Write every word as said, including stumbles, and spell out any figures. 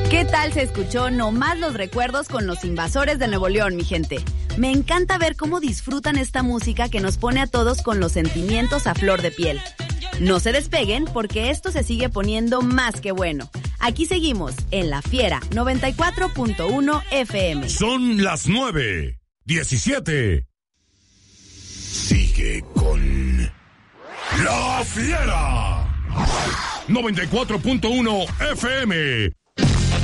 ¿Qué tal se escuchó Nomás los recuerdos con los Invasores de Nuevo León, mi gente? Me encanta ver cómo disfrutan esta música que nos pone a todos con los sentimientos a flor de piel. No se despeguen porque esto se sigue poniendo más que bueno. Aquí seguimos en La Fiera noventa y cuatro punto uno F M. Son las nueve diecisiete. Sigue con La Fiera noventa y cuatro punto uno F M.